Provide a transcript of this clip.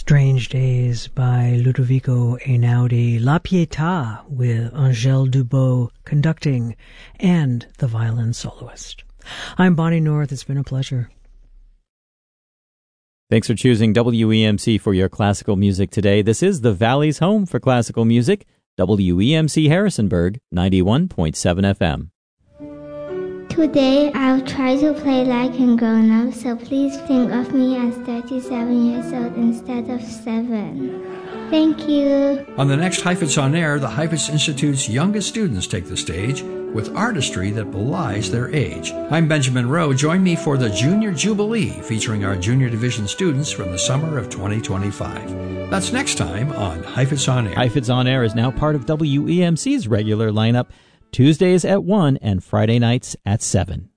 Strange Days by Ludovico Einaudi, La Pietà with Angèle Dubot conducting, and the violin soloist. I'm Bonnie North. It's been a pleasure. Thanks for choosing WEMC for your classical music today. This is the Valley's home for classical music, WEMC Harrisonburg, 91.7 FM. Today, I'll try to play like a grown-up, so please think of me as 37 years old instead of 7. Thank you. On the next Heifetz on Air, the Heifetz Institute's youngest students take the stage with artistry that belies their age. I'm Benjamin Rowe. Join me for the Junior Jubilee, featuring our junior division students from the summer of 2025. That's next time on Heifetz on Air. Heifetz on Air is now part of WEMC's regular lineup, Tuesdays at 1 and Friday nights at 7.